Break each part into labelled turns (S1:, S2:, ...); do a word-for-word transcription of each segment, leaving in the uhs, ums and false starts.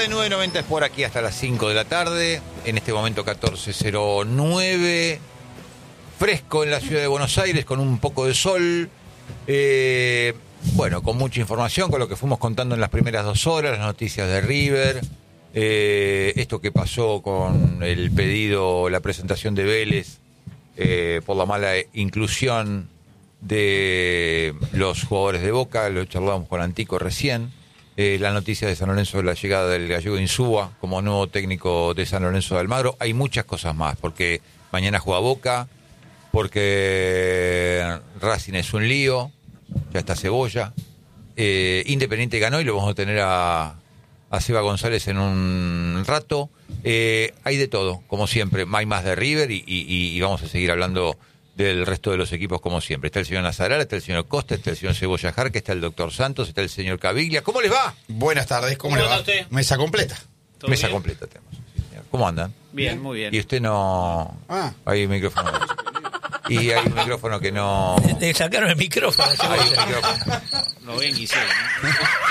S1: de nueve noventa es por aquí hasta las cinco de la tarde. En este momento catorce cero nueve. Fresco en la ciudad de Buenos Aires con un poco de sol. Eh, bueno, con mucha información, con lo que fuimos contando en las primeras dos horas, las noticias de River. Eh, esto que pasó con el pedido, la presentación de Vélez eh, por la mala inclusión de los jugadores de Boca. Lo charlábamos con Antico recién. Eh, la noticia de San Lorenzo de la llegada del gallego Insúa como nuevo técnico de San Lorenzo de Almagro. Hay muchas cosas más, porque mañana juega Boca, porque Racing es un lío, ya está Cebolla. Eh, Independiente ganó y lo vamos a tener a, a Seba González en un rato. Eh, hay de todo, como siempre. Hay más de River y, y, y vamos a seguir hablando del resto de los equipos como siempre. Está el señor Nazarala, está el señor Costa, está el señor Cebolla Jarque, está el doctor Santos, está el señor Caviglia. ¿Cómo les va?
S2: Buenas tardes, ¿cómo,
S3: ¿Cómo
S2: le va?
S3: usted?
S2: Mesa completa.
S1: Mesa
S3: bien?
S1: completa tenemos. Sí, señor. ¿Cómo andan?
S3: Bien, muy bien.
S1: Y usted no...
S2: Ah.
S1: Hay un micrófono. Y hay un micrófono que no...
S4: Le sacaron el micrófono.
S1: Hay un micrófono.
S3: Lo bien que hicieron, ¿no?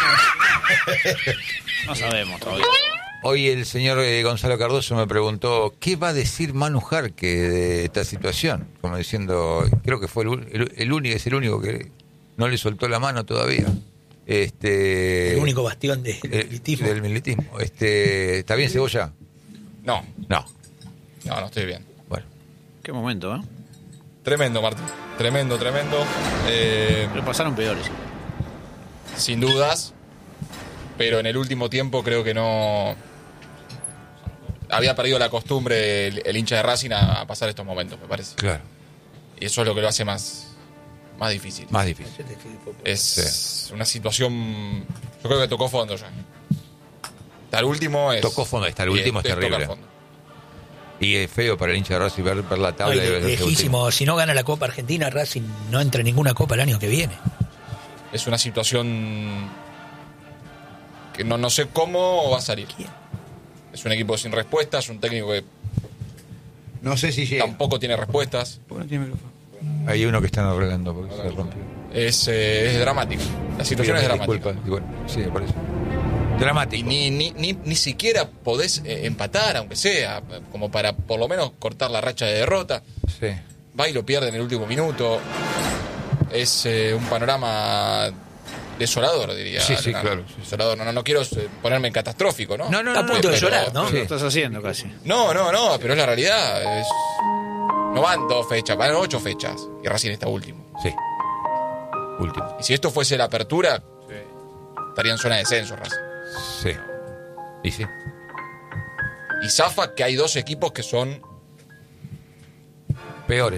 S3: No sabemos todavía.
S1: Hoy el señor eh, Gonzalo Cardoso me preguntó ¿qué va a decir Manu Jarque de esta situación? Como diciendo, creo que fue el, el, el único, es el único que no le soltó la mano todavía. Este,
S4: El único bastión del
S1: eh,
S4: militismo.
S1: del militismo. Este, ¿está bien, Cebolla?
S5: No,
S1: No.
S5: no, no estoy bien.
S1: Bueno.
S3: Qué momento, ¿eh?
S5: Tremendo, Martín. Tremendo, tremendo. Eh,
S3: Pero pasaron peores.
S5: sin dudas. Pero en el último tiempo creo que no... Había perdido la costumbre el, el hincha de Racing a, a pasar estos momentos, me parece.
S1: Claro.
S5: Y eso es lo que lo hace más, más difícil.
S1: Más difícil.
S5: Es
S1: Sí.
S5: una situación... Yo creo que tocó fondo ya. Hasta el último es...
S1: Tocó fondo, hasta el
S5: y
S1: último es
S5: tocar
S1: terrible.
S5: fondo.
S1: Y es feo para el hincha de Racing ver, ver la tabla.
S4: Ay,
S1: y ver ese
S4: lejísimo.
S1: último.
S4: Si no gana la Copa Argentina, Racing no entra en ninguna Copa el año que viene.
S5: Es una situación que no, no sé cómo va a salir.
S4: ¿Quién?
S5: Es un equipo sin respuestas, un técnico que
S2: No sé si llega.
S5: tampoco tiene respuestas.
S3: ¿Por qué no tiene micrófono?
S1: Hay uno que están arreglando porque se rompió.
S5: Es, eh, es dramático. La situación es dramática.
S1: Disculpa, igual. Sí, por eso. Dramático.
S5: Y ni, ni, ni, ni siquiera podés eh, empatar, aunque sea, como para por lo menos cortar la racha de derrota.
S1: Sí.
S5: Va y lo pierde en el último minuto. Es eh, un panorama desolador, diría.
S1: Sí, sí,
S5: Leonardo.
S1: claro, sí, sí.
S5: Desolador. No, no, no quiero eh, ponerme catastrófico, ¿no?
S1: No, no,
S4: Está a
S1: no,
S4: punto
S1: no,
S4: de
S5: pero-
S4: llorar, ¿no?
S1: Sí.
S3: Lo estás haciendo casi.
S5: No, no, no, pero es la realidad. Es... No van dos fechas, van ocho fechas. Y Racing está último.
S1: Sí. Último.
S5: Y si esto fuese la apertura, estaría en zona de descenso, Racing.
S1: Sí. Y sí.
S5: Y zafa que hay dos equipos que son
S1: Peores.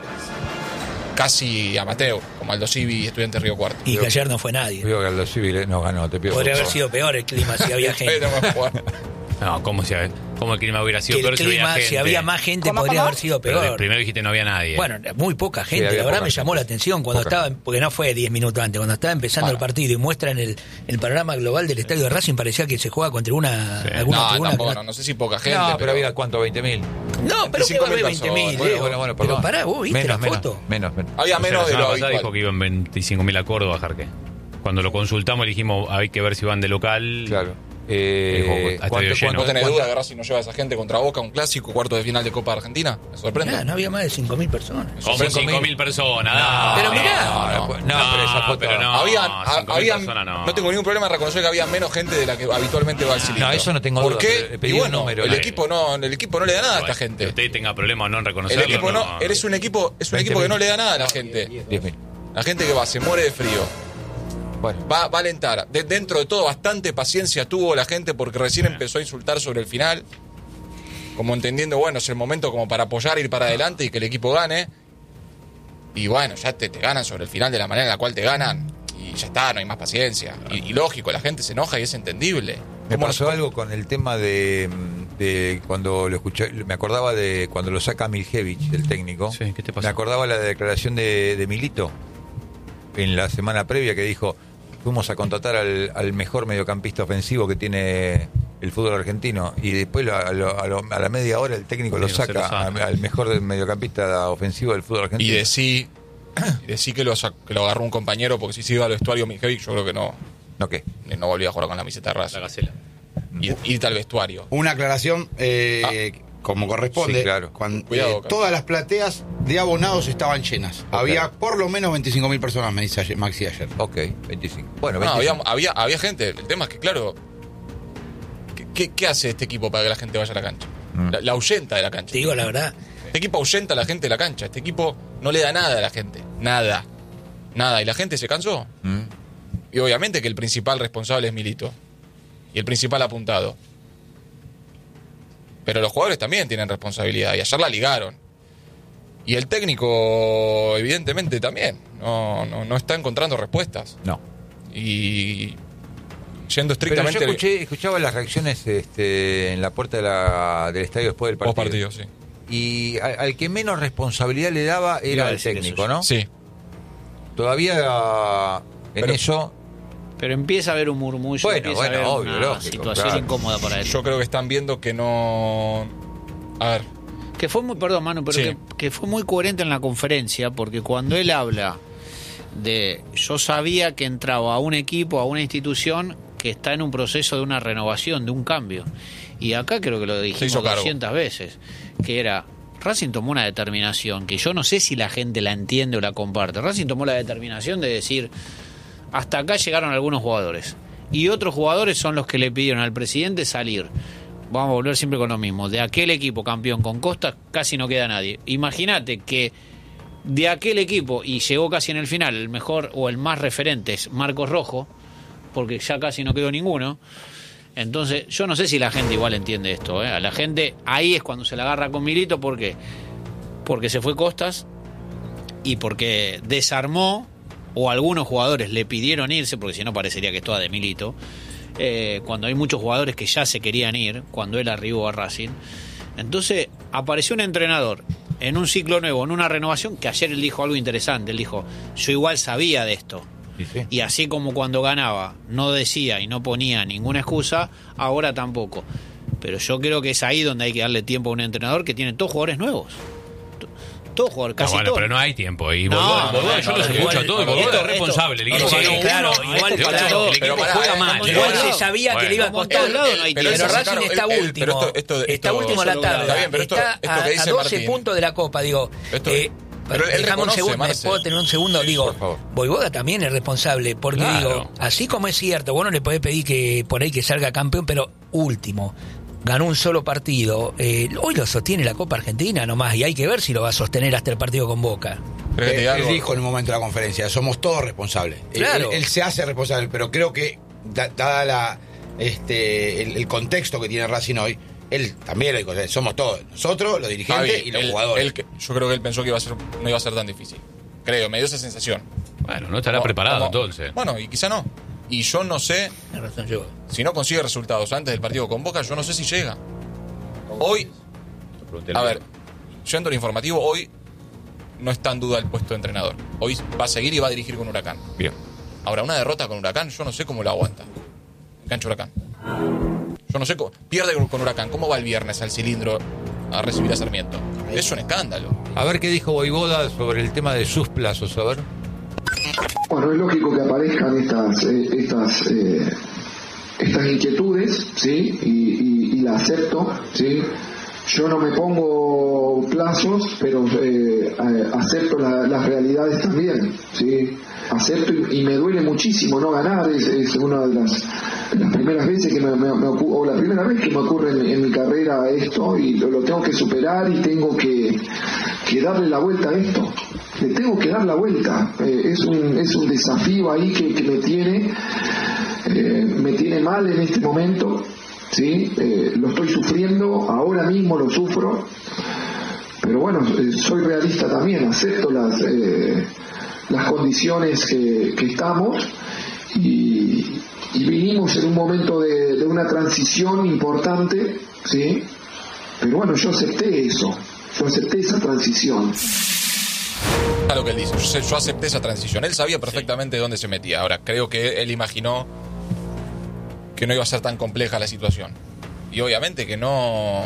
S5: casi amateur, como Aldo Civi y Estudiantes Río Cuarto.
S4: Y que ayer no fue nadie.
S1: Veo que Aldo Civi no ganó, te pido.
S4: Podría
S1: por
S4: haber
S1: favor.
S4: sido peor el clima si había gente.
S5: Pero me jugar.
S6: No, ¿cómo, si, ¿cómo el clima hubiera sido
S4: Que el
S6: peor si había
S4: clima,
S6: gente?
S4: si había más gente,
S7: ¿Cómo,
S4: podría
S7: cómo?
S4: haber sido
S6: Pero
S4: peor.
S6: primero dijiste no había nadie.
S4: Bueno, muy poca gente,
S1: había
S4: la verdad
S1: poca
S4: me llamó
S1: gente.
S4: la atención cuando
S1: Poca.
S4: estaba, porque no fue diez minutos antes, cuando estaba empezando
S5: Bueno.
S4: el partido y muestran el, el panorama global del estadio de Racing, parecía que se juega contra una
S6: Sí.
S4: alguna
S5: No,
S4: tribuna
S5: tampoco,
S4: que
S5: no, no sé si poca gente.
S1: No, pero había cuánto, veinte mil.
S4: No, pero que va a haber veinte mil.
S5: personas.
S1: Bueno, bueno, bueno, perdón.
S4: Pero pará, vos viste
S1: menos,
S4: la
S1: menos,
S4: foto.
S1: Menos, menos.
S5: Había
S6: O sea,
S5: menos
S6: la
S5: de lo
S6: semana pasada
S5: habitual.
S6: dijo que iban veinticinco mil a Córdoba, Jarque. Cuando lo consultamos le dijimos, hay que ver si van de local.
S1: Claro. Eh,
S6: Dijo, estadio
S1: ¿cuánto-
S6: lleno.
S5: ¿No
S1: cuánto-
S5: tenés
S1: cuánto-
S5: duda que Racing no lleva a esa gente contra Boca, un clásico, cuarto de final de Copa Argentina? ¿Me sorprende?
S4: Mirá, no había más de cinco mil personas.
S6: Como
S1: Cinco
S6: cinco
S1: mil.
S6: mil personas.
S1: No,
S4: Pero mirá.
S1: No, no, no, no, pero esa foto.
S6: pero no.
S5: habían,
S6: cinco
S5: ha-
S6: mil
S5: habían-
S6: personas no.
S5: no tengo ningún problema en reconocer que había menos gente de la que habitualmente va al cilindro.
S1: No, eso no tengo
S5: ¿Por
S1: duda,
S5: qué?
S1: pero pedí
S5: Y
S1: un
S5: bueno,
S1: número.
S5: el
S1: Eh.
S5: equipo no, el equipo no le da nada a esta
S6: Que
S5: gente.
S6: usted tenga problemas o no en
S5: El
S6: reconocerlo.
S5: equipo no, eres un equipo, es un
S1: veinte
S5: equipo que
S1: mil.
S5: no le da nada a la gente.
S1: diez mil.
S5: La gente que va, se muere de frío.
S1: Bueno.
S5: Va, va a alentar. De- dentro de todo, bastante paciencia tuvo la gente porque recién empezó a insultar sobre el final. Como entendiendo, bueno, es el momento como para apoyar, ir para adelante y que el equipo gane. Y bueno, ya te, te ganan sobre el final de la manera en la cual te ganan. Y ya está, no hay más paciencia. Y, y lógico, la gente se enoja y es entendible.
S1: Me
S5: ¿Cómo
S1: pasó
S5: no-
S1: algo con el tema de, de cuando lo escuché, me acordaba de cuando lo saca Miljevic, el técnico.
S6: Sí, ¿qué te pasó?
S1: Me acordaba la declaración de, de Milito en la semana previa que dijo, fuimos a contratar al, al mejor mediocampista ofensivo que tiene el fútbol argentino y después lo- a, lo- a lo- a la media hora el técnico lo
S6: Sí, se
S1: saca,
S6: lo saca.
S1: a- al mejor mediocampista ofensivo del fútbol
S5: Y
S1: argentino.
S5: decí, y decí que, lo, sac- que lo agarró un compañero porque si se iba al vestuario Mijevic, yo creo que no,
S1: ¿No qué?
S5: no volvía a jugar con la camiseta de
S6: La
S5: Racing.
S6: gacela.
S5: y irte al vestuario.
S2: Una aclaración, eh, como corresponde.
S1: Sí, claro.
S2: Cuando,
S5: Cuidado,
S2: eh,
S5: Carlos.
S2: todas las plateas de abonados estaban llenas. Había por lo menos veinticinco mil personas, me dice ayer- Maxi ayer.
S1: Ok, veinticinco. Bueno,
S5: No,
S1: veinticinco.
S5: había, había, había gente. El tema es que, claro, ¿qué, qué, qué hace este equipo para que la gente vaya a la cancha?
S1: Mm.
S5: La, la ahuyenta de la cancha.
S4: Te digo la verdad.
S5: Este equipo ahuyenta a la gente de la cancha. Este equipo no le da nada a la gente. Nada. Nada. Y la gente se cansó.
S1: Mm.
S5: Y obviamente que el principal responsable es Milito. Y el principal apuntado. Pero los jugadores también tienen responsabilidad. Y ayer la ligaron. Y el técnico, evidentemente, también. No, no, no está encontrando respuestas.
S1: No.
S5: Y yendo
S1: Pero yo
S5: estrictamente
S1: escuché, escuchaba las reacciones este, en la puerta de la, del estadio después del partido.
S5: post partido, sí.
S1: Y al, al que menos responsabilidad le daba
S3: Iba
S1: era
S3: a
S1: el
S3: decir
S1: técnico,
S3: eso.
S1: ¿no?
S5: Sí.
S1: Todavía en
S5: Pero-
S1: eso.
S3: Pero empieza a haber un murmullo,
S1: Bueno,
S3: empieza
S1: bueno,
S3: a haber
S1: obvio,
S3: una
S1: lógico,
S3: situación
S1: claro.
S3: incómoda para él.
S5: Yo creo que están viendo que no. A ver,
S3: Que fue muy, perdón, Manu, pero
S5: Sí.
S3: que, que fue muy coherente en la conferencia, porque cuando él habla de yo sabía que entraba a un equipo, a una institución que está en un proceso de una renovación, de un cambio. Y acá creo que lo
S5: hizo
S3: dijimos
S5: cargo.
S3: doscientas veces, que era, Racing tomó una determinación que yo no sé si la gente la entiende o la comparte. Racing tomó la determinación de decir, hasta acá llegaron algunos jugadores. Y otros jugadores son los que le pidieron al presidente salir. Vamos a volver siempre con lo mismo. De aquel equipo campeón con Costa casi no queda nadie. Imagínate que de aquel equipo, y llegó casi en el final, el mejor o el más referente es Marcos Rojo, porque ya casi no quedó ninguno. Entonces, yo no sé si la gente igual entiende esto. ¿eh? A la gente ahí es cuando se la agarra con Milito. ¿Por qué? Porque se fue Costas y porque desarmó, o algunos jugadores le pidieron irse, porque si no parecería que es toda de Milito. Eh, cuando hay muchos jugadores que ya se querían ir, cuando él arribó a Racing. Entonces apareció un entrenador en un ciclo nuevo, en una renovación, que ayer él dijo algo interesante. Él dijo, yo igual sabía de esto.
S1: Sí, sí.
S3: Y así como cuando ganaba no decía y no ponía ninguna excusa, ahora tampoco. Pero yo creo que es ahí donde hay que darle tiempo a un entrenador que tiene todos jugadores nuevos. Todos jugadores,
S6: No,
S3: casi
S6: bueno,
S3: todos.
S6: pero no hay tiempo. Y
S3: No,
S6: Bordón,
S3: no,
S6: Bordón,
S3: no,
S6: yo
S3: no,
S6: los
S3: no,
S6: escucho a
S3: igual,
S6: todos.
S3: esto-
S6: Bordón es
S3: esto-
S6: responsable. El equipo
S3: Sí,
S6: ganó
S3: claro,
S6: uno,
S3: igual,
S6: este
S3: claro,
S6: otro, el
S5: pero
S6: equipo
S5: pará,
S6: juega
S5: eh,
S6: mal.
S5: como
S4: Igual
S5: Bueno,
S4: se sabía que le iba a
S3: como en
S4: costar.
S3: todos lados no hay
S5: Pero
S3: tiempo.
S4: Pero
S5: eso,
S4: Racing
S5: claro,
S4: está
S5: él- él-
S4: último.
S5: pero esto- esto-
S4: está
S5: esto-
S4: último a la
S3: eso lo
S4: tarde.
S5: Está bien, pero esto-
S4: está
S5: esto que
S4: a,
S5: dice
S4: a doce
S5: Martín.
S4: puntos de la Copa. Digo,
S5: Esto-
S4: eh,
S5: pero él
S4: déjame un
S5: reconoce,
S4: segundo, ¿me
S5: Marce.
S4: puedo tener un segundo? Digo,
S1: por favor.
S4: Boivoda también es responsable. Porque
S6: Claro.
S4: digo, así como es cierto, vos no le podés pedir que por ahí que salga campeón, pero último. Ganó un solo partido. Eh, hoy lo sostiene la Copa Argentina nomás. Y hay que ver si lo va a sostener hasta el partido con Boca.
S5: ¿Crees que te diga
S2: Él
S5: algo?
S2: dijo en un momento de la conferencia, somos todos responsables. Él-
S4: Claro.
S2: Él, él se hace responsable, pero creo que, da- dada la, este, el, el contexto que tiene Racing hoy, él también lo dijo, o sea, somos todos, nosotros, los dirigentes
S5: Javi,
S2: y los
S5: él-
S2: jugadores.
S5: él que- yo creo que él pensó que iba a ser, no iba a ser tan difícil. Creo, me dio esa sensación.
S6: Bueno, no estará
S5: Como-
S6: preparado
S5: como-
S6: entonces.
S5: Bueno, y quizá no. Y yo no sé,
S4: Tiene razón yo.
S5: si no consigue resultados antes del partido con Boca, yo no sé si llega. Hoy, a ver, yendo al informativo, hoy no está en duda el puesto de entrenador. Hoy va a seguir y va a dirigir con Huracán.
S1: Bien.
S5: Ahora, una derrota con Huracán, yo no sé cómo la aguanta. Cancha Huracán. Yo no sé cómo. Pierde con Huracán. ¿Cómo va el viernes al cilindro a recibir a Sarmiento? Es un escándalo.
S1: A ver qué dijo Boivoda sobre el tema de sus plazos, a ver.
S7: Bueno, es lógico que aparezcan estas eh, estas eh, estas inquietudes, ¿sí? Y, y, y la acepto, ¿sí? Yo no me pongo plazos, pero eh, eh, acepto la- las realidades también, ¿sí? Acepto y, y me duele muchísimo no ganar, es, es una de las, las primeras veces que me, me, me ocu- o la primera vez que me ocurre en, en mi carrera esto, y lo, lo tengo que superar y tengo que, que darle la vuelta a esto. Le tengo que dar la vuelta. Eh, es un es un desafío ahí que, que me tiene eh, me tiene mal en este momento, sí. Eh, lo estoy sufriendo, ahora mismo lo sufro, pero bueno, eh, soy realista también, acepto las eh, las condiciones que, que estamos y, y vinimos en un momento de, de una transición importante, sí. Pero bueno, yo acepté eso, yo acepté esa transición.
S5: A lo que él dice, yo, sé- yo acepté esa transición. Él sabía perfectamente dónde se metía. Ahora, creo que él imaginó que no iba a ser tan compleja la situación. Y obviamente que no.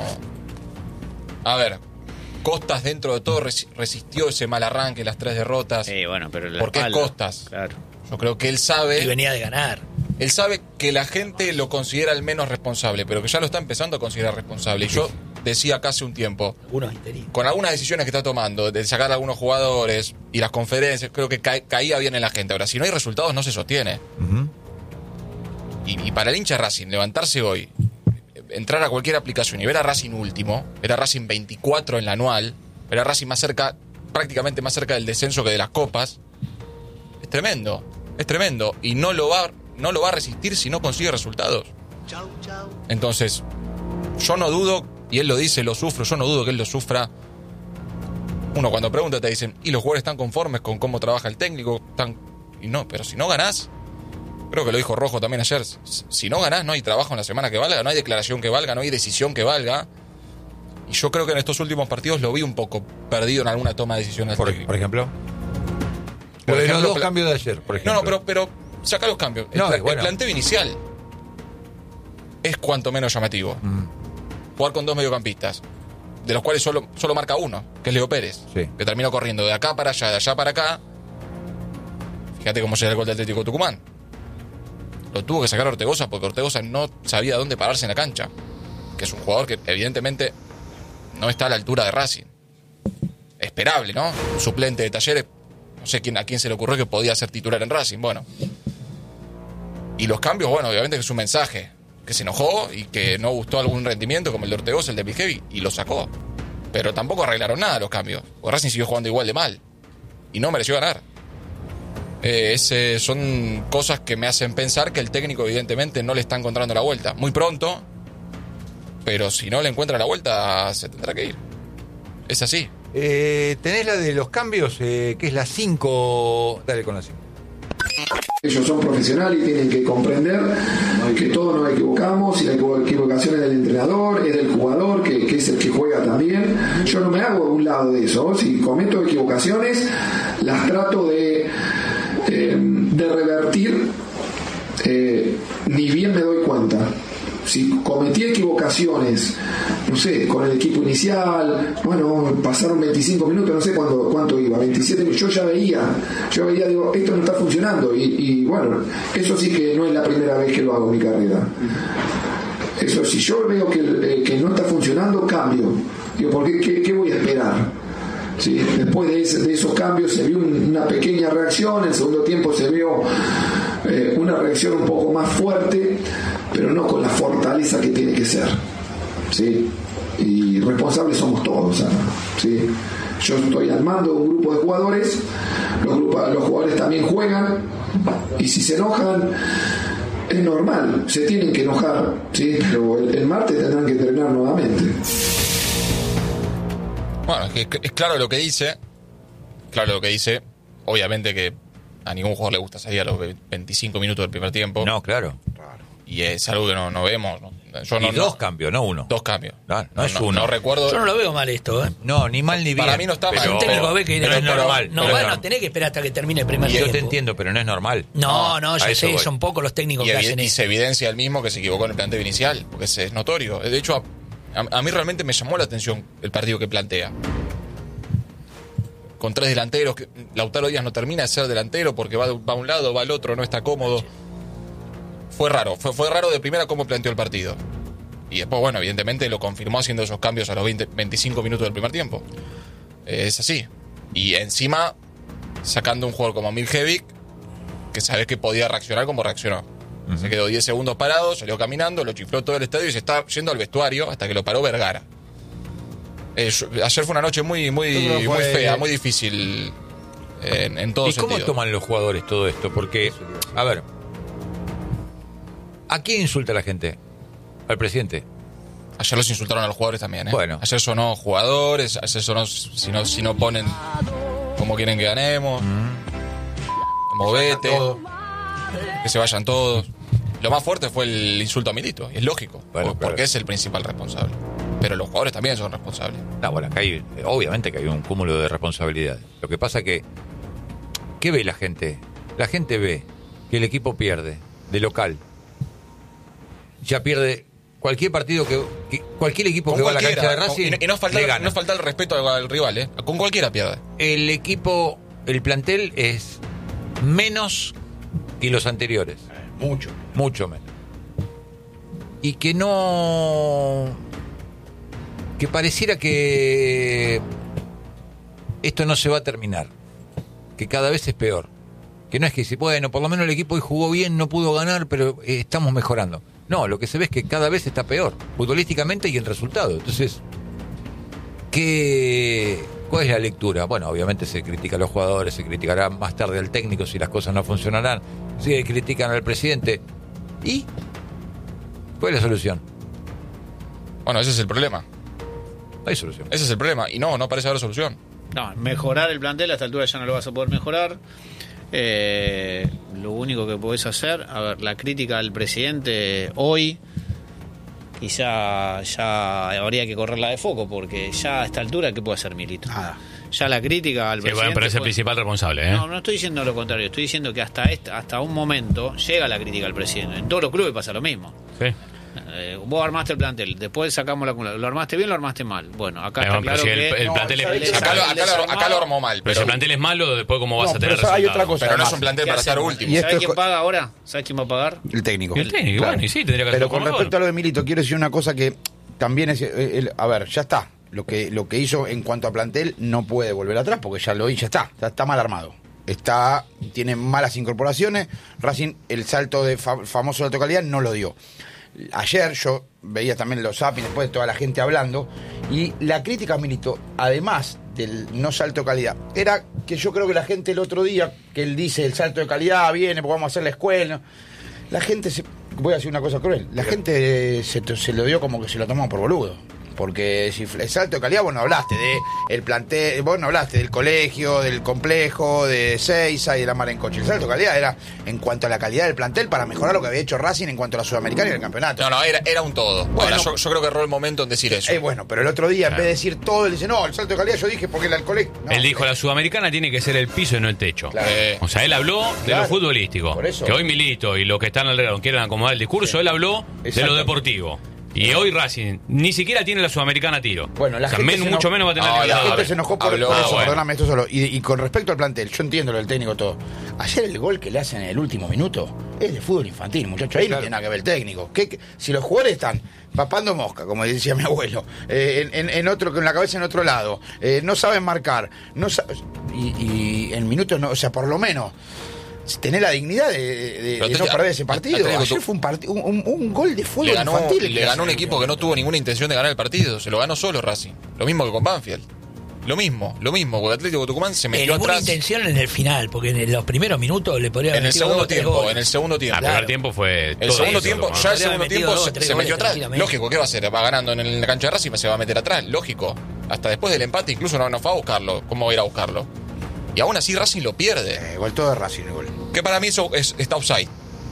S5: A ver, Costas dentro de todo resi- resistió ese mal arranque, las tres derrotas.
S3: Sí, bueno, pero la
S5: ¿Por qué
S3: espalda,
S5: Costas?
S3: Claro.
S5: Yo creo que él
S4: Y
S5: sabe.
S4: venía de ganar.
S5: Él sabe que la gente lo considera el menos responsable, pero que ya lo está empezando a considerar responsable. Y yo decía acá hace un tiempo,
S4: Algunos interinos.
S5: con algunas decisiones que está tomando, de sacar a algunos jugadores y las conferencias, creo que ca- caía bien en la gente. Ahora, si no hay resultados, no se sostiene.
S1: Ujú.
S5: Y, y para el hincha de Racing, levantarse hoy, entrar a cualquier aplicación y ver a Racing último, ver a Racing veinticuatro en la anual, ver a Racing más cerca, prácticamente más cerca del descenso que de las copas, es tremendo, es tremendo. Y no lo va, no lo va a resistir si no consigue resultados. Entonces, yo no dudo, y él lo dice, lo sufro, yo no dudo que él lo sufra. Uno cuando pregunta te dicen, ¿y los jugadores están conformes con cómo trabaja el técnico? Están... Y no, pero si no ganás, creo que lo dijo Rojo también ayer, si no ganás no hay trabajo en la semana que valga, no hay declaración que valga, no hay decisión que valga. Y yo creo que en estos últimos partidos lo vi un poco perdido en alguna toma de decisiones.
S1: Por, por ejemplo. Lo de los
S5: ejemplo,
S1: dos
S5: pla-
S1: cambios de ayer, por ejemplo.
S5: No, no, pero, pero saca los cambios. El,
S1: No,
S5: pla-
S1: es bueno.
S5: el planteo inicial es cuanto menos llamativo.
S1: Mm.
S5: Jugar con dos mediocampistas, de los cuales solo, solo marca uno, que es Leo Pérez,
S1: Sí.
S5: que terminó corriendo de acá para allá, de allá para acá. Fíjate cómo llega el gol del Atlético Tucumán. Lo tuvo que sacar Ortegoza porque Ortegoza no sabía dónde pararse en la cancha. Que es un jugador que evidentemente no está a la altura de Racing. Esperable, ¿no? Un suplente de Talleres, no sé quién, a quién se le ocurrió que podía ser titular en Racing. Bueno. Y los cambios, bueno, obviamente que es un mensaje. Que se enojó y que no gustó algún rendimiento como el de Ortegoza, el de Bilhevi, y lo sacó. Pero tampoco arreglaron nada los cambios. Porque Racing siguió jugando igual de mal. Y no mereció ganar. Eh, ese son cosas que me hacen pensar que el técnico evidentemente no le está encontrando la vuelta. Muy pronto, pero si no le encuentra la vuelta, se tendrá que ir. Es así.
S1: Eh, ¿Tenés la de los cambios? Eh, que es la cinco. Dale con la cinco.
S7: Ellos son profesionales y tienen que comprender que todos nos equivocamos y la equivocación es del entrenador, es del jugador, que, que es el que juega también. Yo no me hago de un lado de eso. Si cometo equivocaciones, las trato de, eh, de revertir, eh, ni bien me doy cuenta. Si cometí equivocaciones, no sé, con el equipo inicial, bueno, pasaron veinticinco minutos, no sé cuánto, cuánto iba, veintisiete minutos, yo ya veía, yo veía, digo, esto no está funcionando, y, y bueno, eso sí que no es la primera vez que lo hago en mi carrera. Eso, si yo veo que, eh, que no está funcionando, cambio. Digo, ¿por qué, qué, qué voy a esperar? ¿Sí? Después de, ese, de esos cambios se vio un, una pequeña reacción, en el segundo tiempo se vio eh, una reacción un poco más fuerte, pero no con la fortaleza que tiene que ser, ¿sí? Y responsables somos todos, ¿sabes? ¿Sí? Yo estoy al mando de un grupo de jugadores, los, grupos, los jugadores también juegan, y si se enojan es normal, se tienen que enojar, ¿sí? Pero el, el martes tendrán que entrenar nuevamente.
S5: Bueno, es, que es claro lo que dice. Claro lo que dice. Obviamente que a ningún jugador le gusta salir a los veinticinco minutos del primer tiempo.
S1: No, claro.
S5: Y es algo que no, no vemos. ¿no? Yo no,
S1: y dos
S5: no-
S1: cambios, no uno.
S5: Dos cambios.
S1: Claro, no es uno.
S5: No recuerdo.
S4: Yo no lo veo mal esto, ¿eh?
S1: No, ni mal ni bien.
S5: Para mí no está mal.
S1: pero-
S4: Un técnico ve que
S1: pero es normal.
S4: No,
S1: pero
S4: bueno,
S1: es
S4: tenés que esperar hasta que termine el primer
S1: normal.
S4: tiempo.
S1: Yo te entiendo, pero no es normal.
S4: No, no,
S1: a
S4: yo
S1: eso
S4: sé,
S1: voy.
S4: son pocos los técnicos
S5: Y,
S4: que
S5: evi-
S4: hacen
S5: y
S4: eso.
S5: se evidencia el mismo que se equivocó en el planteo inicial, porque es, es notorio. De hecho, a, a mí realmente me llamó la atención el partido que plantea. Con tres delanteros, que Lautaro Díaz no termina de ser delantero porque va, de- va a un lado, va al otro, no está cómodo. Fue raro, fue, fue raro de primera cómo planteó el partido. Y después, bueno, evidentemente lo confirmó haciendo esos cambios a los veinte, veinticinco minutos del primer tiempo. Eh, es así. Y encima, sacando un jugador como Miljevic, que sabés que podía reaccionar como reaccionó. Uh-huh. Se quedó diez segundos parado, salió caminando, lo chifló todo el estadio y se está yendo al vestuario hasta que lo paró Vergara. Eh, yo- ayer fue una noche muy, muy,
S1: Yo creo que
S5: muy
S1: fue-
S5: fea, muy difícil en, en todo
S1: ¿Y cómo
S5: sentido.
S1: toman los jugadores todo esto? Porque, a ver, ¿a quién insulta la gente? Al presidente.
S5: Ayer los insultaron a los jugadores también, ¿eh?
S1: Bueno.
S5: Ayer sonó jugadores, ayer sonó si no, si no ponen como quieren que ganemos. Movete. Que se vayan todos. Lo más fuerte fue el insulto a Milito, y es lógico,
S1: Bueno,
S5: porque
S1: pero-
S5: es el principal responsable. Pero los jugadores también son responsables.
S1: No, bueno, acá hay, obviamente que hay un cúmulo de responsabilidades. Lo que pasa que, ¿qué ve la gente? La gente ve que el equipo pierde de local. Ya pierde cualquier partido que, que- cualquier equipo
S5: Con
S1: que va a la
S5: cualquiera,
S1: cancha de
S5: con-
S1: Racing
S5: y no- y no falta,
S1: le gana.
S5: no falta el respeto al, al rival, ¿eh? Con cualquiera pierde.
S1: El equipo, el plantel es menos que los anteriores.
S2: Mucho.
S1: Mucho menos. Y que no... Que pareciera que esto no se va a terminar. Que cada vez es peor. Que no es que si, bueno, por lo menos el equipo hoy jugó bien, no pudo ganar, pero eh, estamos mejorando. No, lo que se ve es que cada vez está peor, futbolísticamente y en resultado. Entonces, ¿qué, ¿cuál es la lectura? Bueno, obviamente se critica a los jugadores, se criticará más tarde al técnico si las cosas no funcionarán, se critican al presidente. ¿Y cuál es la solución?
S5: Bueno, ese es el problema.
S1: No hay solución.
S5: Ese es el problema. Y no, no parece haber solución.
S3: No, mejorar el plantel a esta altura ya no lo vas a poder mejorar. Eh, lo único que podés hacer, a ver, la crítica al presidente hoy quizá ya habría que correrla de foco, porque ya a esta altura, ¿qué puede hacer Milito?
S2: Nada.
S3: Ya la crítica al
S6: Sí,
S3: presidente...
S6: bueno, pero es el
S3: puede-
S6: principal responsable, ¿eh?
S3: No, no estoy diciendo lo contrario, estoy diciendo que hasta este, hasta un momento llega la crítica al presidente. En todos los clubes pasa lo mismo.
S6: Sí.
S3: Eh, vos armaste el plantel, después sacamos la acumulación. ¿Lo armaste bien o lo armaste mal? Bueno, acá
S6: Pero,
S3: está
S6: pero
S3: claro
S6: si
S3: que...
S6: el, el
S2: No,
S6: plantel
S2: ¿sabes
S6: es...
S2: qué?
S5: Acá lo, acá lo- acá lo armó mal.
S6: Pero
S5: Pero,
S6: si el plantel es malo, después cómo vas
S2: No,
S6: a tener
S2: pero hay
S6: resultados.
S2: otra cosa.
S5: pero no es
S2: además.
S5: un plantel
S3: ¿Qué
S5: para estar
S3: hacemos?
S5: último.
S2: Y esto
S3: ¿Sabés
S2: es
S3: quién
S2: co-
S3: paga ahora? ¿Sabés quién va a pagar?
S2: El técnico.
S6: El técnico, bueno, y sí, tendría que
S2: Pero
S6: hacerlo
S2: con
S6: como
S2: respecto a
S6: mejor.
S2: lo de Milito, quiero decir una cosa que también es... eh, el- a ver, ya está. Lo que, lo que hizo en cuanto a plantel no puede volver atrás porque ya lo hizo, ya está. Ya está mal armado. Está, tiene malas incorporaciones. Racing, el salto de fa- famoso salto de calidad no lo dio. Ayer yo veía también los zapping después de toda la gente hablando, y la crítica a Milito, además del no salto de calidad, era que yo creo que la gente el otro día, que él dice el salto de calidad viene porque vamos a hacer la escuela, la gente se, voy a decir una cosa cruel, la gente se, se lo dio como que se lo tomó por boludo. Porque si el salto de calidad, vos no hablaste de el plantel, vos no hablaste del colegio, del complejo, de Seiza y de la Mar en Coche. El salto de calidad era en cuanto a la calidad del plantel para mejorar lo que había hecho Racing en cuanto a la Sudamericana y el campeonato.
S5: No, no, era, era un todo.
S2: Bueno.
S5: Ahora, yo, yo creo que erró el momento en decir eso.
S2: Eh, bueno, pero el otro día, en
S6: Claro.
S2: vez de decir todo, él dice, no, el salto de calidad yo dije porque el colegio... No,
S6: Él dijo, la Sudamericana tiene que ser el piso y no el techo.
S2: Claro.
S5: Eh,
S6: O sea, él habló de
S2: Claro.
S6: lo futbolístico.
S2: Por eso.
S6: Que hoy Milito y los que están alrededor quieren acomodar el discurso, él habló de
S2: Exacto.
S6: lo deportivo. Y hoy Racing ni siquiera tiene la Sudamericana a tiro.
S2: Bueno, la
S6: O sea,
S2: gente
S6: men-
S2: se
S6: mucho
S2: enojó-
S6: menos va a tener
S5: No,
S6: que
S5: la
S2: La
S6: hablar.
S2: gente se enojó por,
S5: Habló-
S2: por eso,
S5: ah, bueno.
S2: perdóname, esto solo. Y, y con respecto al plantel, yo entiendo lo del técnico todo. Ayer el gol que le hacen en el último minuto es de fútbol infantil, muchachos. Ahí no tiene nada que ver el técnico. ¿Qué, qué- si los jugadores están papando mosca, como decía mi abuelo, eh, en, en- en otro, con la cabeza en otro lado, eh, no saben marcar, no sa- y, y en minutos no, o sea, por lo menos tener la dignidad de, de-
S5: Pero
S2: de
S5: te-
S2: no perder ese partido.
S5: Atlético,
S2: Ayer
S5: tú-
S2: fue un, parti- un, un- un gol de fútbol
S5: le ganó,
S2: infantil. el
S5: le
S2: que
S5: ganó un
S2: hacen.
S5: equipo que no tuvo ninguna intención de ganar el partido. Se lo ganó solo Racing. Lo mismo que con Banfield. Lo mismo, lo mismo. Porque Atlético Tucumán se
S4: Eh,
S5: metió
S4: ninguna
S5: atrás.
S4: intención en el final, porque en los primeros minutos le podría haber
S5: En el
S4: metido
S5: segundo
S4: dos, tres
S5: tiempo,
S4: goles.
S5: en el segundo
S6: Ah,
S5: tiempo.
S6: el primer tiempo fue
S5: El
S6: todo
S5: segundo
S6: eso,
S5: tiempo,
S6: ¿no?
S5: ya el
S4: Podría
S5: segundo
S4: haber
S5: tiempo
S4: metido
S5: se,
S4: dos, tres
S5: se metió
S4: goles
S5: atrás.
S4: tranquilamente.
S5: Lógico, ¿qué va a hacer? Va ganando en la cancha de Racing, se va a meter atrás. Lógico. Hasta después del empate, incluso no, no fue a buscarlo. ¿Cómo va a ir a buscarlo? Y aún así Racing lo pierde.
S2: Eh, gol todo de Racing el gol.
S5: Que para mí eso es, está offside.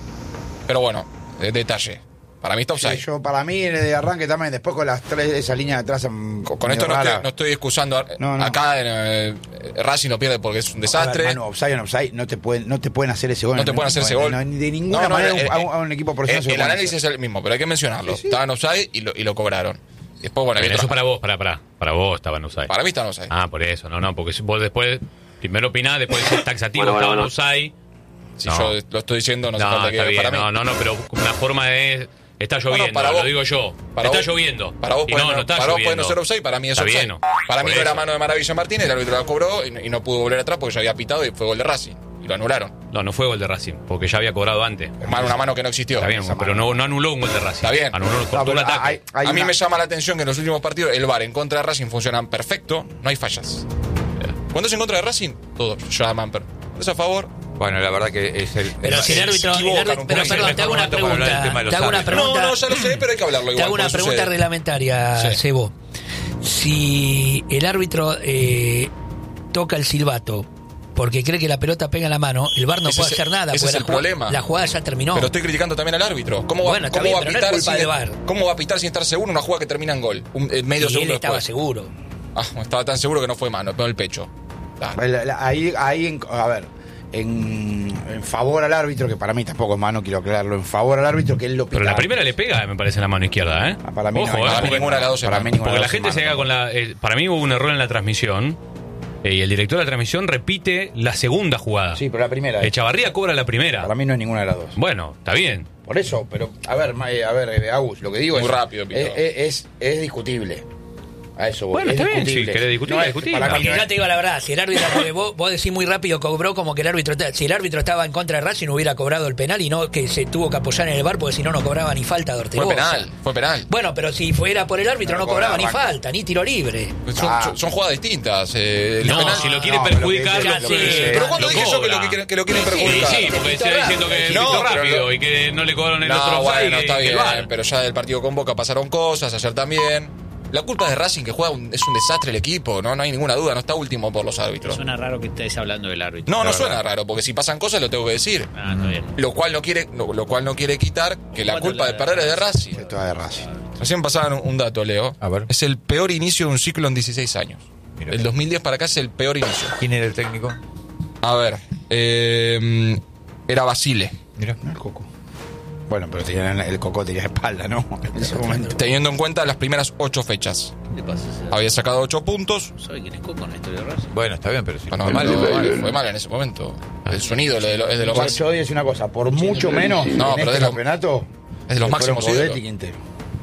S5: Pero bueno, eh, detalle. Para mí está
S2: Sí,
S5: offside.
S2: yo, para mí, de arranque también, después con las tres, esa línea de atrás. mm,
S5: Con
S2: medio
S5: esto no
S2: rara.
S5: estoy, no estoy excusando. a-
S2: No, no.
S5: Acá eh, Racing lo pierde porque es un
S2: A
S5: desastre.
S2: ver, Manu, offside en offside, no te pueden, no te pueden hacer ese gol.
S5: No te pueden hacer ese gol.
S2: No, ni de ninguna
S5: No, no,
S2: manera
S5: eh,
S2: a, un,
S5: eh,
S2: a un equipo
S5: Eh,
S2: profesional se lo
S5: el
S2: pueden
S5: análisis
S2: hacer.
S5: es el mismo, pero hay que mencionarlo.
S2: Sí, sí.
S5: Estaban offside y lo, y lo cobraron. Después, bueno, hay
S6: Pero
S5: otra-
S6: eso para vos, para, para. Para vos estaban offside.
S5: para mí están offside.
S6: Ah, por eso, no, no, porque si vos después, primero opinás, después decís taxativo,
S8: Bueno, bueno,
S6: estaban
S8: bueno.
S6: offside.
S5: Si
S6: No.
S5: yo lo estoy diciendo, no,
S6: No,
S5: hace falta
S6: está
S5: que
S6: bien,
S5: para mí.
S6: no, no, no, pero una forma de... Está lloviendo,
S5: para
S6: lo
S5: vos-
S6: digo yo.
S5: para
S6: está
S5: vos-
S6: lloviendo.
S5: Para vos,
S6: Y
S5: puede
S6: no,
S5: no,
S6: no está
S5: para vos puede
S6: lloviendo.
S5: no ser offside, para mí es
S6: Está
S5: offside.
S6: bien, no.
S5: Para mí
S6: Por
S5: no era
S6: eso.
S5: mano de Maravilla Martínez, el árbitro la cobró y no, y no pudo volver atrás porque ya había pitado y fue gol de Racing. Y lo anularon.
S6: No, no fue gol de Racing, porque ya había cobrado antes.
S5: Mano, una mano que no existió.
S6: Está bien,
S5: Esa
S6: pero
S5: mano.
S6: no, no anuló un gol de Racing.
S5: Está bien.
S6: Anuló, cortó
S2: No,
S6: un
S2: pero
S6: ataque.
S2: hay- hay
S5: a mí
S2: una-
S5: me llama la atención que en los últimos partidos el V A R en contra de Racing funcionan perfecto, no hay fallas. Cuando es en contra de Racing, todos llaman. Pero es a favor.
S1: Bueno, la verdad que es el...
S4: Pero si el
S5: se
S4: árbitro, el
S5: equivocan
S4: árbitro-
S5: un
S4: pero
S5: poco.
S4: perdón, te hago una
S1: Mejor momento para hablar del
S4: pregunta,
S1: tema de los
S4: te hago una
S1: árbitros.
S4: pregunta,
S5: No, no, ya lo sé, pero hay que hablarlo igual.
S4: te hago una
S5: porque
S4: pregunta
S5: sucede.
S4: reglamentaria,
S5: Sí.
S4: Sebo. Si el árbitro eh, toca el silbato porque cree que la pelota pega en la mano, el V A R no
S5: Ese
S4: puede
S5: es-
S4: hacer nada,
S5: ese
S4: porque
S5: es
S4: la
S5: el
S4: jugada-
S5: problema.
S4: la jugada ya terminó.
S5: Pero estoy criticando también al árbitro. ¿Cómo va,
S4: Bueno, está
S5: cómo
S4: bien,
S5: va a
S4: pero no es
S5: pitar
S4: culpa
S5: sin,
S4: del V A R.
S5: ¿Cómo va a pitar sin estar seguro una jugada que termina en gol? Un, eh, medio
S4: y
S5: segundo
S4: él estaba
S5: después.
S4: seguro.
S5: Ah, estaba tan seguro que no fue mano, pegó el pecho. Dale.
S2: La- la- Ahí, ahí en- a ver, en, en favor al árbitro, que para mí tampoco es mano, quiero aclararlo, en favor al árbitro que él lo pita.
S6: Pero la primera le pega, me parece, en la mano izquierda, ¿eh?
S2: Ah, para mí no,
S6: Ojo,
S2: para
S6: ¿eh?
S5: Para mí
S6: Porque-
S5: ninguna de las dos es
S2: para
S5: mano.
S2: mí ninguna
S6: Porque
S2: de
S6: la
S2: las
S6: gente
S2: dos
S6: se
S2: es
S6: haga
S2: mano.
S6: con la... eh, para mí hubo un error en la transmisión eh, y el director de la transmisión repite la segunda jugada.
S2: Sí, pero la primera. eh.
S6: Echavarría cobra la primera.
S2: Para mí no es ninguna de las dos.
S6: Bueno, está bien.
S2: Por eso, pero a ver, ma- eh, a ver, eh, Agus, lo que digo
S5: Muy
S2: es,
S5: rápido, Pito.
S2: es, es, es, es discutible. A eso voy.
S6: Bueno,
S2: es
S6: está bien,
S2: discutible.
S6: si querés discutir,
S2: No es-
S6: discutir.
S2: para mí
S4: Porque
S2: no
S4: ya
S2: es-
S4: te digo la verdad, si el árbitro, porque vos, vos decís muy rápido, cobró como que el árbitro, si el árbitro estaba en contra de Racing hubiera cobrado el penal y no que se tuvo que apoyar en el V A R porque si no, no cobraba ni falta de
S5: Fue
S4: Ortegoza.
S5: penal, fue penal.
S4: Bueno, pero si fuera por el árbitro
S2: No
S4: no, cobraba ni
S2: cobraba,
S4: falta, ni tiro libre.
S5: Son,
S2: Ah.
S5: son- son jugadas distintas. eh, el
S6: No,
S5: penal-
S6: si lo quiere
S2: no, pero
S6: perjudicar,
S2: lo
S6: lo,
S2: que-
S4: lo que dice-
S5: Pero cuando
S6: lo
S5: dije yo que lo
S6: cobra.
S5: que, quieren- que lo quieren
S6: Sí,
S5: perjudicar.
S6: sí, porque
S4: Pito
S6: está diciendo
S4: rápido.
S6: que
S5: No,
S6: pito
S5: pero
S6: rápido
S5: no-
S6: y que no le cobraron el
S5: No,
S6: otro
S5: bueno,
S6: offside,
S5: está
S6: que- que
S5: bien,
S6: el V A R.
S5: pero ya del partido con Boca pasaron cosas, ayer también. La culpa es de Racing, que juega un- es un desastre el equipo, ¿no? No hay ninguna duda, no está último por los árbitros.
S3: Suena raro que estés hablando del árbitro.
S5: No, no
S3: La
S5: suena
S3: verdad.
S5: raro, porque si pasan cosas lo tengo que decir.
S3: Ah, está bien.
S5: Lo cual no quiere, lo, lo cual no quiere quitar que la
S3: ¿Cuánto
S5: culpa
S3: le-
S5: de perder es de Racing.
S2: Esto es de Racing.
S5: Recién pasaban un, un dato, Leo.
S1: A ver.
S5: Es el peor inicio de un ciclo en dieciséis años.
S1: Mira.
S5: El dos mil diez para acá es el peor inicio.
S1: ¿Quién era el técnico?
S5: A ver, eh, era Basile.
S1: Mira.
S2: El Coco. Bueno, pero tenían el Coco tenía espalda, ¿no? En ese momento.
S5: Teniendo en cuenta las primeras ocho fechas.
S3: ¿Qué pasa?
S5: Había sacado ocho puntos.
S3: ¿Sabe quién es Coco en la historia de Racing?
S1: Bueno, está bien, pero si
S5: Bueno,
S1: fue
S5: mal,
S1: mal,
S5: fue,
S1: fue
S5: mal,
S1: mal.
S5: fue mal en ese momento. El sonido es de lo, es de lo
S2: Yo-
S5: más.
S2: Yo voy a decir una cosa, por mucho menos
S5: No,
S2: en
S5: pero
S2: este
S5: de lo-
S2: campeonato
S5: es de los
S2: le fueron
S5: máximos
S2: Coudet
S5: ídolos.
S2: y Quintero.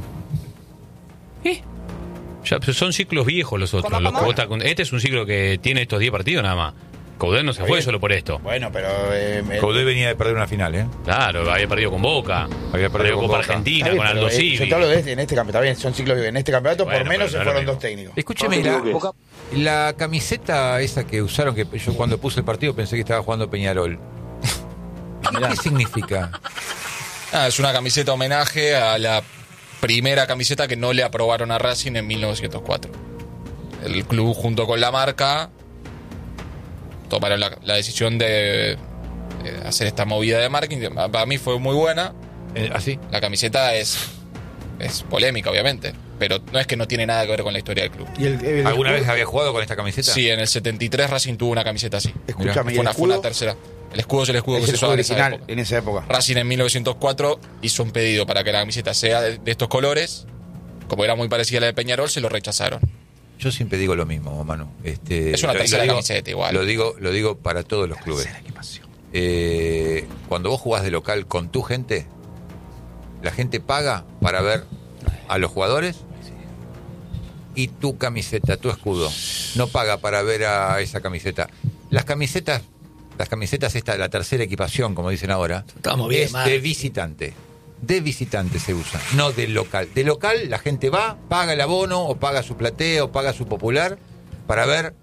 S6: ¿Eh? Ya, pero son ciclos viejos los otros. Los Cobota- este es un ciclo que tiene estos diez partidos nada más. Coudet no se fue
S2: bien.
S6: solo por esto.
S2: Bueno, pero eh, el-
S1: Coudet venía de perder una final, ¿eh?
S6: Claro, había perdido con Boca.
S1: Había perdido con
S6: Copa
S1: Boca.
S6: Argentina,
S2: Está bien,
S6: con
S2: pero,
S6: Aldo
S2: eh,
S6: Civi.
S2: yo te hablo de este, en este campeonato, está bien, son ciclos en este campeonato,
S6: Bueno,
S2: por menos
S6: pero
S2: se
S6: no es
S2: fueron
S6: lo
S2: dos
S6: mismo.
S2: técnicos.
S1: Escúcheme,
S7: No te
S1: la,
S7: equivoques.
S1: la camiseta esa que usaron, que yo cuando puse el partido pensé que estaba jugando Peñarol. ¿Qué significa?
S5: Ah, es una camiseta homenaje a la primera camiseta que no le aprobaron a Racing en mil novecientos cuatro. El club junto con la marca tomaron la, la decisión de, de hacer esta movida de marketing. Para mí fue muy buena.
S1: Eh, ¿Así?
S5: La camiseta es, es polémica, obviamente, pero no es que no tiene nada que ver con la historia del club.
S2: ¿Y el, el
S1: ¿Alguna
S2: escudo?
S1: vez había jugado con esta camiseta?
S5: Sí, en el setenta y tres Racing tuvo una camiseta así.
S2: Escúchame, ¿y
S5: Fue
S2: el
S5: una, fue una
S2: escudo?
S5: tercera. El escudo es el escudo
S2: Es
S5: que se
S2: el
S5: usaba
S2: escudo
S5: en esa
S2: original
S5: época.
S2: en esa época.
S5: Racing en mil novecientos cuatro hizo un pedido para que la camiseta sea de, de estos colores. Como era muy parecida a la de Peñarol, se lo rechazaron.
S1: Yo siempre digo lo mismo, Manu. Este,
S5: Es una
S1: lo-
S5: tercera
S1: lo digo-
S5: camiseta igual.
S1: Lo digo, lo digo para todos los clubes. Eh, cuando vos jugás de local con tu gente, la gente paga para ver a los jugadores y tu camiseta, tu escudo. No paga para ver a esa camiseta. Las camisetas, las camisetas esta, la tercera equipación, como dicen ahora,
S4: Estamos bien,
S1: es
S4: mal.
S1: de visitante. De visitante se usa, no de local. De local la gente va, paga el abono o paga su platea o paga su popular para ver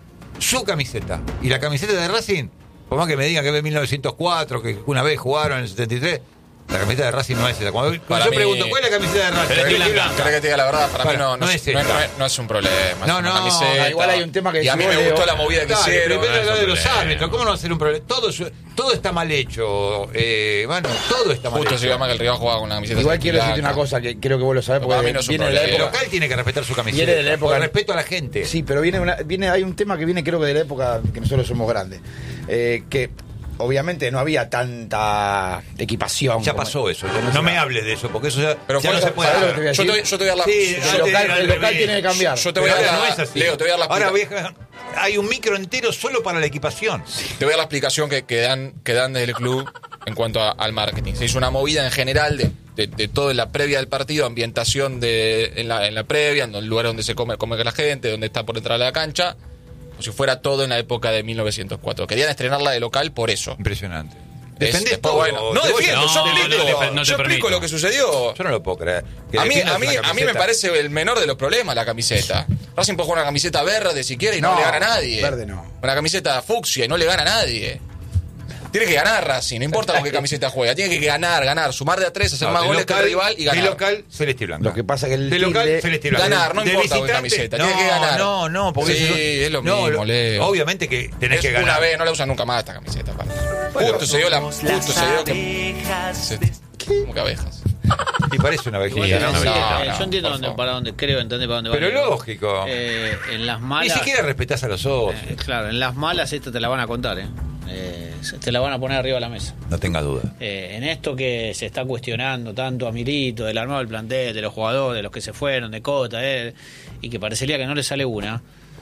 S1: su camiseta. Y la camiseta de Racing, por más que me digan que es de mil novecientos cuatro, que una vez jugaron en el setenta y tres, la camiseta de Racing no es esa. Cuando, cuando
S5: Para
S1: yo
S5: mí-
S1: pregunto, ¿cuál es la camiseta de Racing?
S6: Pero es que
S1: ¿Qué
S6: la-
S1: blanca?
S5: ¿Querés que te diga la verdad? Para
S1: Bueno,
S5: mí no, no,
S1: no
S5: es,
S1: es
S5: no,
S1: esta.
S5: es- no es un problema. Es
S1: No,
S5: una
S1: no,
S5: camiseta.
S2: igual hay un tema que
S5: Y a mí me
S2: decís,
S5: gustó
S2: Leo.
S5: la movida que
S1: Dale, pero
S5: hicieron.
S1: depende
S6: no es
S1: de
S6: un
S1: los
S6: problema.
S1: árbitros. ¿Cómo no va a ser un problema? Todo, es- todo está mal hecho, eh, mano, todo está mal
S5: Justo
S1: hecho.
S5: se llama que el rival jugaba con la camiseta.
S2: Igual quiero decirte
S5: blanca.
S2: una cosa que creo que vos lo sabés
S5: Para
S2: porque
S5: mí no es un
S2: viene de la
S1: El
S5: problema.
S2: época.
S1: local tiene que respetar su camiseta.
S2: Viene de la época-
S1: Por respeto a la gente.
S2: Sí, pero viene, una, viene hay un tema que viene creo que de la época que nosotros somos grandes. Eh, que obviamente no había tanta equipación.
S1: Ya
S2: como-
S1: pasó eso.
S2: como
S1: No me
S2: se-
S1: hables de eso, porque eso ya,
S5: Pero
S1: ya
S5: fue-
S1: no se puede
S2: ¿sabés lo
S1: hacer.
S2: que te voy a
S5: Yo te,
S2: decir?
S5: voy- yo te voy a dar la.
S1: Sí,
S2: El
S1: antes
S2: local,
S1: era
S2: el
S1: al
S2: local
S1: revés.
S2: tiene que cambiar.
S5: Yo te voy a
S1: Pero
S5: dar
S1: ahora
S5: la-
S1: no es así.
S5: Leo, te voy a dar la
S1: Ahora
S5: explica-
S1: voy a- hay un micro entero solo para la equipación.
S5: Te voy a dar la explicación que, que, dan, que dan desde el club en cuanto a- al marketing. Se hizo una movida en general de, de, de todo en la previa del partido, ambientación de, en, la, en la previa, en el lugar donde se come, come la gente, donde está por entrar a la cancha, como si fuera todo en la época de mil novecientos cuatro. Querían estrenarla de local por eso.
S1: Impresionante.
S5: Es-
S1: Defendés
S5: después,
S1: todo.
S5: bueno, no
S1: Te voy a-
S5: defiendo,
S6: no,
S5: yo
S6: no,
S5: explico,
S6: no te- no te
S5: yo explico
S6: permito.
S5: lo que sucedió.
S1: Yo no lo puedo creer. Que
S5: A mí,
S1: defiendas
S5: a, mí,
S1: una
S5: a mí me
S1: camiseta.
S5: parece el menor de los problemas la camiseta. Racing puede jugar una camiseta verde si quiere y no,
S2: No,
S5: le gana a nadie.
S2: verde no.
S5: Una camiseta fucsia y no le gana a nadie. Tiene que ganar Racing, no importa con qué camiseta juega. Tiene que ganar, ganar, sumar de a tres, hacer
S1: No,
S5: más
S1: de
S5: goles que el
S1: local-
S5: rival y ganar.
S1: De local, celeste y blanca.
S2: Lo que pasa que el
S1: de local,
S2: tilde-
S1: celeste y blanca.
S5: Ganar, no
S1: De
S5: importa con qué
S1: visitante,
S5: camiseta,
S1: no,
S5: tiene que ganar.
S1: No, no, porque
S5: Sí,
S1: eso-
S5: es lo
S1: no,
S5: mismo, Leo.
S1: Obviamente que tenés
S5: Es
S1: que ganar.
S5: una vez, no la usan nunca más esta camiseta. aparte. Justo se dio la. Justo se dio que. se- ¿Cómo que abejas?
S1: Y parece una vejilla,
S3: Bueno,
S1: ¿no?
S3: sí,
S5: no,
S3: eh,
S5: no,
S3: yo entiendo
S5: por
S3: dónde,
S5: favor.
S3: para dónde, creo entender para dónde va.
S1: Pero
S3: Leo.
S1: lógico.
S3: Eh, en las
S1: Ni
S3: malas.
S1: siquiera respetás a los socios.
S3: eh, claro, en las malas esta te la van a contar, ¿eh? Eh, se- te la van a poner arriba de la mesa.
S1: No tenga duda.
S3: Eh, en esto que se está cuestionando tanto a Milito, del armado del plantel, de los jugadores, de los que se fueron, de Cota, eh, y que parecería que no le sale una.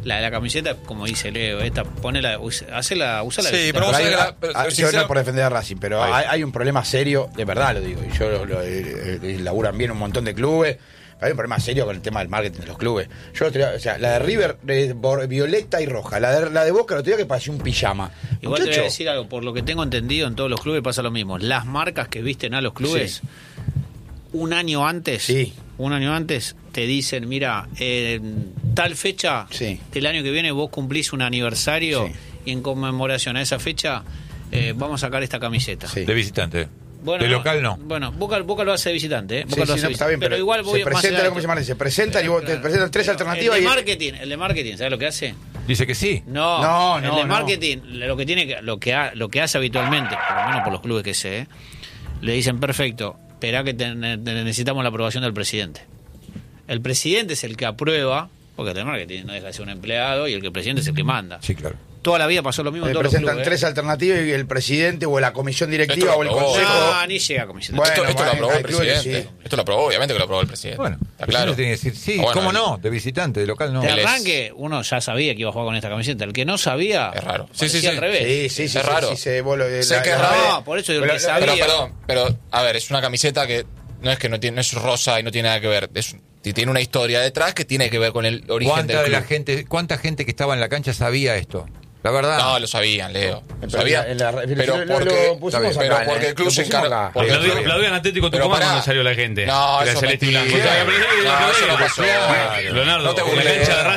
S3: La, la camiseta, como dice Leo, esta, ponela, hacela, usala.
S5: Sí, pero
S2: Pero
S5: vos
S2: hay
S5: sabés
S2: una-
S5: que la- pero,
S2: ah, yo
S5: sincero-
S2: no es por defender a Racing, pero
S1: Ahí.
S2: hay, hay un problema serio, de verdad lo digo, y yo lo, lo- eh, eh, laburan bien un montón de clubes. Hay un problema serio con el tema del marketing de los clubes. Yo, o sea, la de River, eh, bor- violeta y roja. La de, la de Boca, lo tenía que parecía un pijama.
S3: Igual te voy
S2: Muchacho,
S3: a decir algo, por lo que tengo entendido, en todos los clubes pasa lo mismo. Las marcas que visten a los clubes, un año antes,
S2: Sí.
S3: un año antes, te dicen, mira, en tal fecha
S2: Sí.
S3: del año que viene vos cumplís un aniversario
S2: Sí.
S3: y en conmemoración a esa fecha eh, vamos a sacar esta camiseta.
S2: Sí.
S1: De visitante.
S3: Bueno,
S1: de local no.
S3: Bueno, Boca, Boca lo hace de visitante, ¿eh?
S2: Sí,
S3: Boca lo
S2: sí,
S3: hace
S2: no,
S3: de
S2: está bien,
S3: visitante.
S2: pero,
S3: igual voy
S2: se
S3: más
S2: presenta,
S3: allá de
S2: ¿cómo se
S3: todo.
S2: llama? Se presentan y vos te
S3: Claro.
S2: presentan tres
S3: El
S2: alternativas
S3: de
S2: y
S3: marketing, el de marketing, ¿sabes lo que hace?
S1: Dice que sí.
S3: No,
S2: No,
S3: el
S2: no,
S3: de
S2: no.
S3: marketing, lo que tiene que, lo que ha- lo que hace habitualmente, por lo menos por los clubes que sé, ¿eh? Le dicen, perfecto, esperá que te- te- necesitamos la aprobación del presidente. El presidente es el que aprueba, porque el de marketing no deja de ser un empleado y el que el presidente es el que manda.
S1: Sí, claro.
S3: Toda la vida pasó lo mismo en
S2: le
S3: todos los
S2: presentan
S3: clubes.
S2: tres
S3: ¿eh?
S2: alternativas y el presidente o la comisión directiva
S5: Esto
S2: o el
S5: lo aprobó.
S2: consejo.
S3: No, ni llega a comisión.
S2: Bueno,
S5: esto, esto lo
S2: hay-
S5: aprobó
S2: hay
S5: el
S2: clubes que
S5: presidente.
S2: sí.
S5: Esto lo aprobó, obviamente que lo aprobó el presidente.
S1: Bueno,
S5: está
S1: el
S5: claro.
S1: presidente tiene que decir sí.
S5: Bueno,
S1: ¿Cómo
S5: el-
S1: no? De visitante, de local no.
S3: De
S5: Él es-
S3: arranque, uno ya sabía que iba a jugar con esta camiseta. El que no sabía,
S5: Es raro. Sí,
S3: parecía
S5: sí, sí.
S3: al revés.
S2: Sí, sí, sí.
S5: Es
S2: sí,
S5: raro.
S2: sí, se- vos lo-
S5: Sé
S2: la-
S5: que es
S2: la-
S5: raro.
S3: No, por eso yo
S2: Pero-
S3: que sabía.
S5: Pero, perdón, pero, a ver, es una camiseta que no es que no tiene, no es rosa y no tiene nada que ver. Es, tiene una historia detrás que tiene que ver con el origen
S1: ¿Cuánta
S5: del
S1: de la
S5: club.
S1: gente, cuánta gente que estaba en la cancha sabía esto? La verdad.
S5: No, lo sabían, Leo. Lo
S2: Pero
S5: sabían.
S2: en la- en la-
S5: pero
S2: lo-
S5: porque,
S2: lo pusimos
S5: está bien,
S2: acá,
S5: pero porque
S2: ¿eh?
S5: el club
S2: Lo
S5: se
S2: pusimos
S5: encarga.
S2: acá.
S5: porque-
S6: Aplaudían aplaudían a Atlético
S5: Pero
S6: Tucumán
S5: pará.
S6: cuando salió la gente.
S5: No,
S6: De la
S5: eso es
S6: Celeste y
S5: mentira.
S6: Blanco.
S5: No, eso no pasó.
S6: Leonardo,
S5: No te
S6: en la
S5: burles.
S6: cancha de